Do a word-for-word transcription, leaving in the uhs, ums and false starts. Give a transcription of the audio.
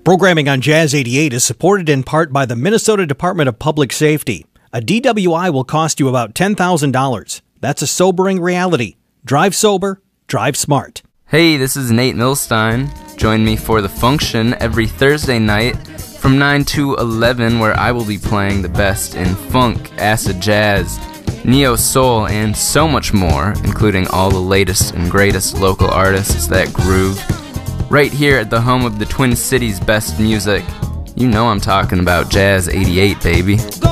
Programming on Jazz eighty-eight is supported in part by the Minnesota Department of Public Safety. A D W I will cost you about ten thousand dollars. That's a sobering reality. Drive sober, drive smart. Hey, this is Nate Milstein. Join me for The Function every Thursday night from nine to eleven, where I will be playing the best in funk, acid jazz, neo-soul, and so much more, including all the latest and greatest local artists that groove. Right here at the home of the Twin Cities' best music. You know I'm talking about Jazz eighty-eight, baby.